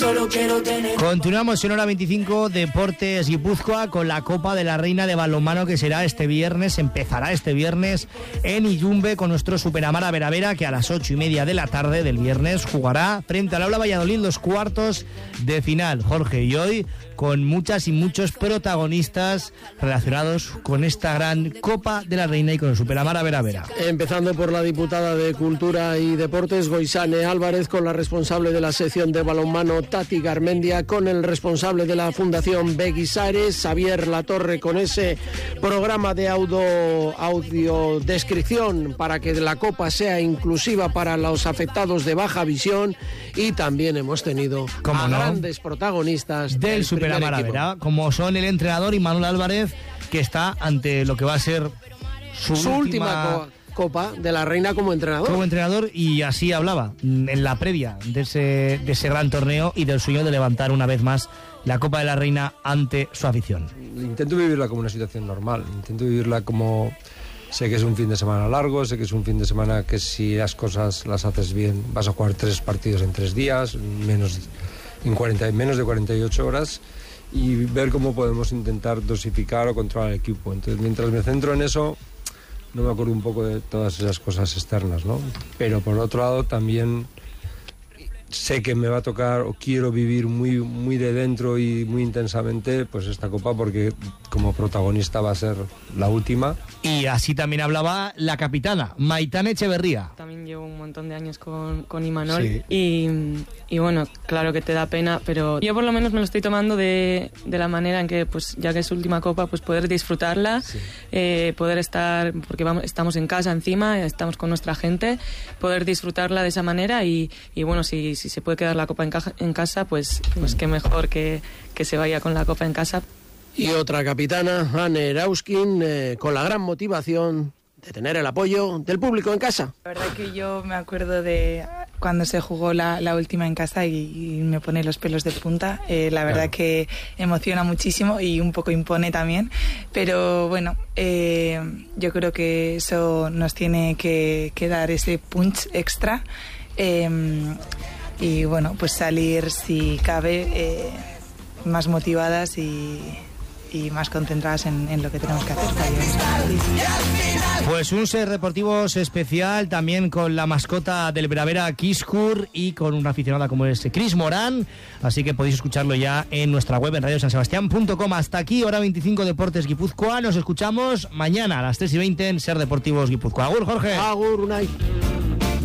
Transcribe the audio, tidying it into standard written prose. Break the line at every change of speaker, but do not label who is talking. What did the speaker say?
solo quiero tener.
Continuamos en Hora 25, Deportes Guipúzcoa, con la Copa de la Reina de Balonmano, que será este viernes, empezará este viernes en Illumbe, con nuestro Superamara Veravera, que a las 8:30 de la tarde del viernes jugará frente al Aula Valladolid los cuartos de final. Jorge, y hoy con muchas y muchos protagonistas relacionados con esta gran Copa de la Reina y con el Superamara Veravera.
Empezando por la diputada de Cultura y Deportes, Goisane Álvarez, con la responsable de la sección de balonmano, Tati Garmendia, con el responsable de la Fundación Beguisares, Xavier Latorre, con ese programa de audiodescripción para que la Copa sea inclusiva para los afectados de baja visión, y también hemos tenido grandes protagonistas
del Superamara Veravera, como son el entrenador Imanol Álvarez, que está ante lo que va a ser su última
Copa de la Reina como entrenador.
Como entrenador, y así hablaba en la previa de ese gran torneo y del sueño de levantar una vez más la Copa de la Reina ante su afición.
Intento vivirla como una situación normal, intento vivirla como... Sé que es un fin de semana largo, sé que es un fin de semana que si las cosas las haces bien vas a jugar 3 partidos en 3 días, menos de 48 horas, y ver cómo podemos intentar dosificar o controlar el equipo. Entonces, mientras me centro en eso, no me acuerdo un poco de todas esas cosas externas, ¿no? Pero por otro lado también sé que me va a tocar, o quiero vivir muy, muy de dentro y muy intensamente, pues esta Copa, porque como protagonista va a ser la última.
Y así también hablaba la capitana, Maitane Echeverría.
También llevo un montón de años con Imanol, sí. y bueno, claro que te da pena, pero yo por lo menos me lo estoy tomando de la manera en que, pues ya que es su última Copa, pues poder disfrutarla, sí. Poder estar, porque estamos en casa encima, estamos con nuestra gente, poder disfrutarla de esa manera, y bueno, si se puede quedar la Copa en casa, pues qué mejor que se vaya con la Copa en casa.
Y otra capitana, Anne Erauskin, con la gran motivación de tener el apoyo del público en casa.
La verdad que yo me acuerdo de cuando se jugó la última en casa y me pone los pelos de punta. La verdad que emociona muchísimo y un poco impone también. Pero bueno, yo creo que eso nos tiene que dar ese punch extra. Y bueno, pues salir, si cabe, más motivadas y más concentradas en lo que tenemos que hacer.
Pues un Ser Deportivos especial también con la mascota del Veravera, Kiskur, y con una aficionada como es Cris Morán, así que podéis escucharlo ya en nuestra web en radiosansebastián.com. Hasta aquí Hora 25 Deportes Guipúzcoa. Nos escuchamos mañana a las 3:20 en Ser Deportivos Guipúzcoa. Agur, Jorge.
Agur, Unai.